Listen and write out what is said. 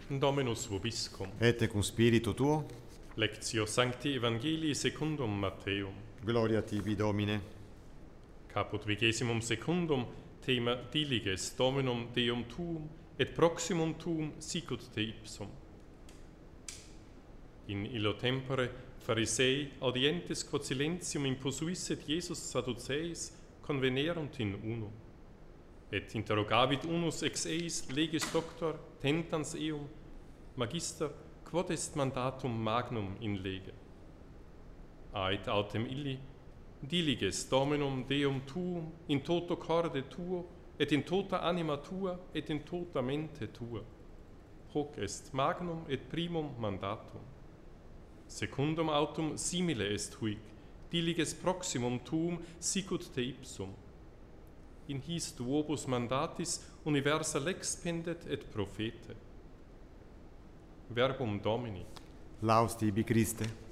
Dominus vobiscum. Et cum spiritu tuo. Lectio Sancti Evangelii secundum Matteum. Gloria tibi, Domine. Caput 22 tema diliges Dominum Deum tuum et proximum tuum sicut te ipsum. In illo tempore Pharisei audientes quod silentium imposuisset Jesus Sadduceis convenerunt in uno. Et interrogavit unus ex eis legis doctor tentans eum, Magister, quod est mandatum magnum in lege? Ait autem illi, diliges Dominum Deum tuum in toto corde tuo, et in tota anima tua, et in tota mente tua. Hoc est magnum et primum mandatum. Secundum autum simile est huic, diliges proximum tuum sicut te ipsum. In his duobus mandatis universa lex pendet et profete. Verbum Domini. Laus tibi, Christe.